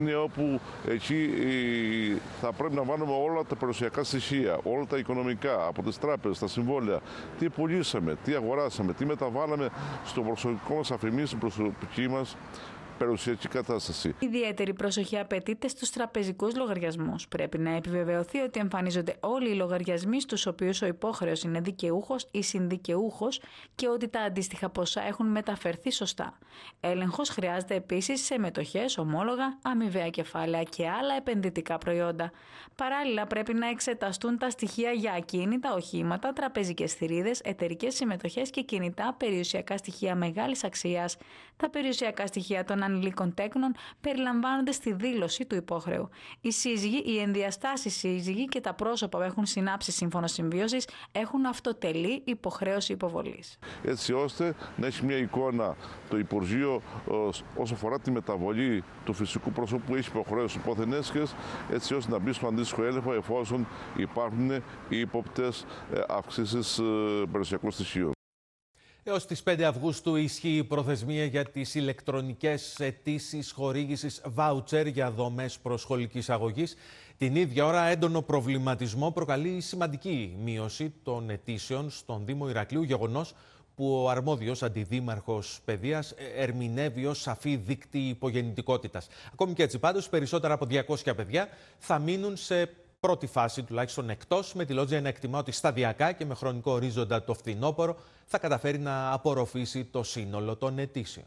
Είναι όπου εκεί θα πρέπει να βάλουμε όλα τα περιουσιακά στοιχεία, όλα τα οικονομικά, από τις τράπεζες, τα συμβόλαια, τι πουλήσαμε, τι αγοράσαμε, τι μεταβάλαμε στο προσωπικό μας αφημί, στην προσωπική μας περιουσιακή κατάσταση. Ιδιαίτερη προσοχή απαιτείται στους τραπεζικούς λογαριασμούς. Πρέπει να επιβεβαιωθεί ότι εμφανίζονται όλοι οι λογαριασμοί στους οποίους ο υπόχρεος είναι δικαιούχος ή συνδικαιούχος και ότι τα αντίστοιχα ποσά έχουν μεταφερθεί σωστά. Έλεγχος χρειάζεται επίσης σε μετοχές, ομόλογα, αμοιβαία κεφάλαια και άλλα επενδυτικά προϊόντα. Παράλληλα, πρέπει να εξεταστούν τα στοιχεία για ακίνητα, οχήματα, τραπεζικές θηρίδες, εταιρικές συμμετοχές και κινητά, περιουσιακά στοιχεία μεγάλης αξίας. Τα περιουσιακά στοιχεία των ανηλίκων τέκνων περιλαμβάνονται στη δήλωση του υπόχρεου. Οι σύζυγοι, οι ενδιαστάσεις σύζυγοι και τα πρόσωπα που έχουν συνάψει σύμφωνο συμβίωσης έχουν αυτοτελή υποχρέωση υποβολής. Έτσι ώστε να έχει μια εικόνα το Υπουργείο όσο αφορά τη μεταβολή του φυσικού προσώπου που έχει υποχρέωση υπόθεν έσχες, έτσι ώστε να μπει στο αντίστοιχο έλεγχο εφόσον υπάρχουν ύποπτες αυξήσεις περιουσιακών στοιχείων. Έως τις 5 Αυγούστου ισχύει η προθεσμία για τις ηλεκτρονικές αιτήσεις χορήγησης βάουτσερ για δομές προσχολικής αγωγής. Την ίδια ώρα έντονο προβληματισμό προκαλεί η σημαντική μείωση των αιτήσεων στον Δήμο Ηρακλείου, γεγονός που ο αρμόδιος αντιδήμαρχος παιδείας ερμηνεύει ως σαφή δείκτη υπογεννητικότητας. Ακόμη και έτσι πάντως, περισσότερα από 200 παιδιά θα μείνουν σε πρώτη φάση τουλάχιστον εκτός, με τη Λότζια να εκτιμά ότι σταδιακά και με χρονικό ορίζοντα το φθινόπωρο θα καταφέρει να απορροφήσει το σύνολο των αιτήσεων.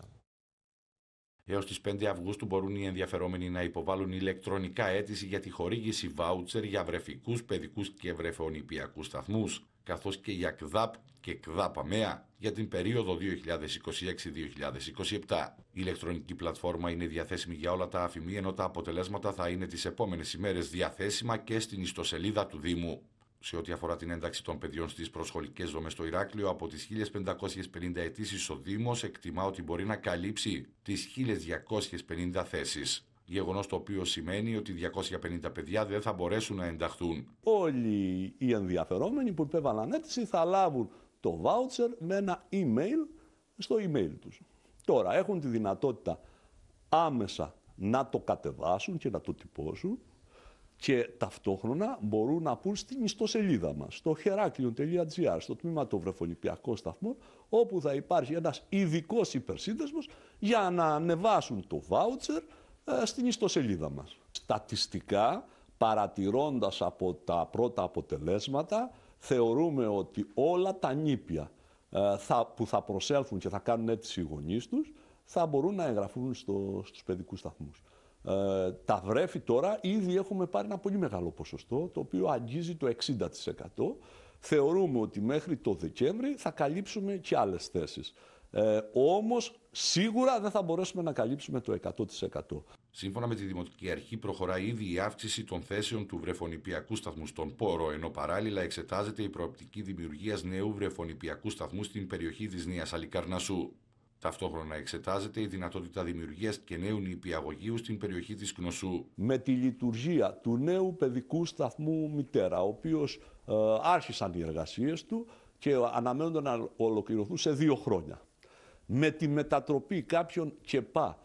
Έως τις 5 Αυγούστου μπορούν οι ενδιαφερόμενοι να υποβάλουν ηλεκτρονικά αίτηση για τη χορήγηση βάουτσερ για βρεφικούς, παιδικούς και βρεφονηπιακούς σταθμούς, καθώς και για ΚΔΑΠ και ΚΔΑΠ ΑΜΕΑ για την περίοδο 2026-2027. Η ηλεκτρονική πλατφόρμα είναι διαθέσιμη για όλα τα αφημί, ενώ τα αποτελέσματα θα είναι τις επόμενες ημέρες διαθέσιμα και στην ιστοσελίδα του Δήμου. Σε ό,τι αφορά την ένταξη των παιδιών στις προσχολικές δομές στο Ηράκλειο, από τις 1.550 αιτήσεις ο Δήμος εκτιμά ότι μπορεί να καλύψει τις 1.250 θέσεις. Γεγονός το οποίο σημαίνει ότι 250 παιδιά δεν θα μπορέσουν να ενταχθούν. Όλοι οι ενδιαφερόμενοι που υπέβαλαν αίτηση θα λάβουν το voucher με ένα email στο email τους. Τώρα έχουν τη δυνατότητα άμεσα να το κατεβάσουν και να το τυπώσουν και ταυτόχρονα μπορούν να πούν στην ιστοσελίδα μας, στο heraklion.gr, στο τμήμα των βρεφονηπιακών σταθμών, όπου θα υπάρχει ένας ειδικός υπερσύνδεσμος για να ανεβάσουν το voucher στην ιστοσελίδα μας. Στατιστικά, παρατηρώντας από τα πρώτα αποτελέσματα, θεωρούμε ότι όλα τα νήπια που θα προσέλθουν και θα κάνουν αίτηση οι γονείς τους, θα μπορούν να εγγραφούν στους παιδικούς σταθμούς. Τα βρέφη τώρα ήδη έχουμε πάρει ένα πολύ μεγάλο ποσοστό, το οποίο αγγίζει το 60%. Θεωρούμε ότι μέχρι το Δεκέμβρη θα καλύψουμε και άλλες θέσεις. Όμως σίγουρα δεν θα μπορέσουμε να καλύψουμε το 100%. Σύμφωνα με τη Δημοτική Αρχή, προχωράει ήδη η αύξηση των θέσεων του βρεφονηπιακού σταθμού στον Πόρο, ενώ παράλληλα εξετάζεται η προοπτική δημιουργίας νέου βρεφονηπιακού σταθμού στην περιοχή της Νέας Αλικαρνασσού. Ταυτόχρονα εξετάζεται η δυνατότητα δημιουργίας και νέου νηπιαγωγείου στην περιοχή της Κνωσού. Με τη λειτουργία του νέου παιδικού σταθμού Μητέρα, ο οποίος άρχισαν οι εργασίες του και αναμένονται να ολοκληρωθούν σε 2 χρόνια. Με τη μετατροπή κάποιων ΚΕΠΑ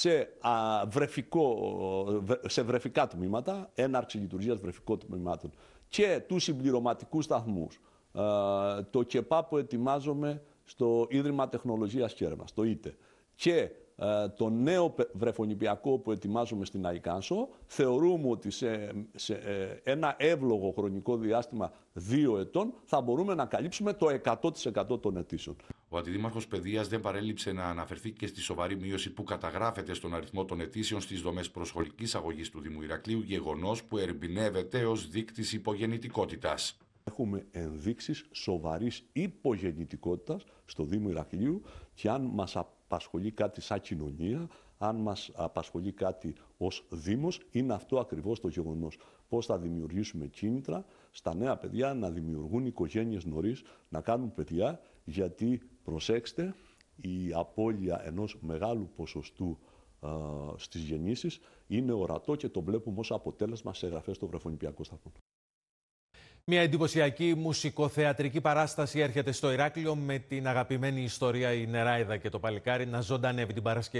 σε βρεφικά τμήματα, έναρξη λειτουργίας βρεφικών τμήματων και τους συμπληρωματικούς σταθμούς, το ΚΕΠΑ που ετοιμάζομαι στο Ίδρυμα Τεχνολογίας και Έρευνας, το ΙΤΕ, και το νέο βρεφονηπιακό που ετοιμάζουμε στην Αϊκάνσο, θεωρούμε ότι σε ένα εύλογο χρονικό διάστημα 2 ετών θα μπορούμε να καλύψουμε το 100% των αιτήσεων. Ο Αντιδήμαρχος Παιδείας δεν παρέλειψε να αναφερθεί και στη σοβαρή μείωση που καταγράφεται στον αριθμό των αιτήσεων στις δομές προσχολικής αγωγής του Δήμου Ηρακλείου, γεγονός που ερμηνεύεται ως δείκτης υπογεννητικότητας. Έχουμε ενδείξεις σοβαρής υπογεννητικότητας στο Δήμο Ηρακλείου και αν μας απασχολεί κάτι σαν κοινωνία, αν μας απασχολεί κάτι ως Δήμος, είναι αυτό ακριβώς το γεγονός. Πώς θα δημιουργήσουμε κίνητρα στα νέα παιδιά να δημιουργούν οικογένειες νωρίς, να κάνουν παιδιά, γιατί προσέξτε, η απώλεια ενός μεγάλου ποσοστού στις γεννήσεις είναι ορατό και το βλέπουμε ως αποτέλεσμα σε εγγραφές στο βρεφονηπιακό σταθμό. Μια εντυπωσιακή μουσικοθεατρική παράσταση έρχεται στο Ηράκλειο με την αγαπημένη ιστορία η Νεράιδα και το παλικάρι να ζωντανεύει την Παρασκευή.